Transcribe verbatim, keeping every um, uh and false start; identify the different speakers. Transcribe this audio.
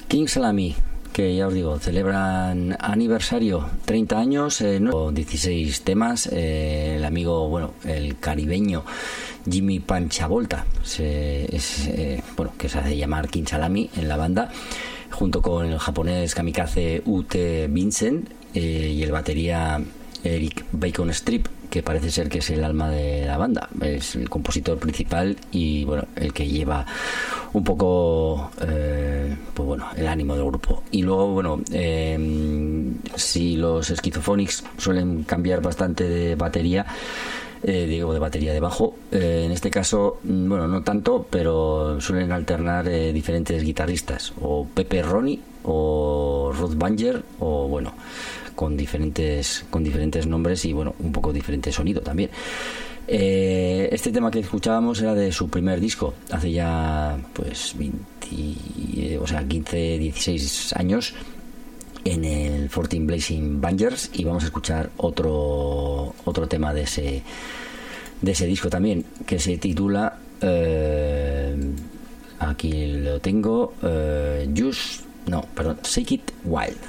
Speaker 1: King Salami, que ya os digo, celebran aniversario, treinta años, eh, no, dieciséis temas. Eh, el amigo, bueno, el caribeño Jimmy Panchavolta, se, es, eh, bueno, que se hace llamar King Salami en la banda, junto con el japonés kamikaze U T Vincent eh, y el batería Eric Bacon Strip, que parece ser que es el alma de la banda, es el compositor principal y bueno, el que lleva un poco eh, pues bueno, el ánimo del grupo. Y luego bueno, eh, si los Schizophonics suelen cambiar bastante de batería, eh, digo de batería de bajo, eh, en este caso bueno, no tanto, pero suelen alternar eh, diferentes guitarristas, o Pepe Ronnie o Ruth Banger, o bueno, con diferentes con diferentes nombres y bueno, un poco diferente sonido también. Eh, este tema que escuchábamos era de su primer disco, hace ya pues veinte, o sea, quince, dieciséis años, en el fourteen Blazing Bangers, y vamos a escuchar otro otro tema de ese de ese disco también, que se titula eh, aquí lo tengo, eh, Just no, perdón, Shake It Wild.